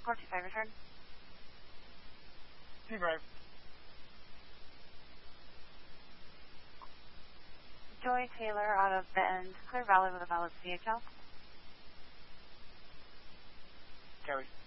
425 return. T-Drive. Joy Taylor out of Bend, Clear Valley with a valid CHL. Carry.